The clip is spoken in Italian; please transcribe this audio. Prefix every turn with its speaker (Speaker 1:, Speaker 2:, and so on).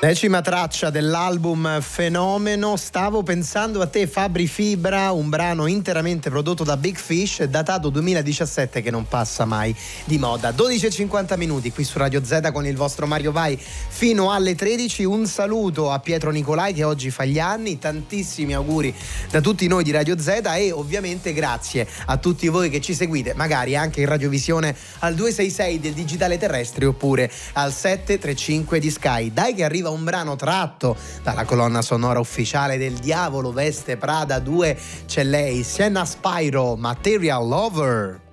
Speaker 1: Decima traccia dell'album Fenomeno. Stavo pensando a te, Fabri Fibra, un brano interamente prodotto da Big Fish, datato 2017, che non passa mai di moda. 12:50 minuti qui su Radio Z con il vostro Mario Vai fino alle 13. Un saluto a Pietro Nicolai che oggi fa gli anni, tantissimi auguri da tutti noi di Radio Z e ovviamente grazie a tutti voi che ci seguite, magari anche in radiovisione al 266 del digitale terrestre oppure al 735 di Sky. Dai che arriva un brano tratto dalla colonna sonora ufficiale del Diavolo Veste Prada 2, c'è lei, Sienna Spyro, Material Lover.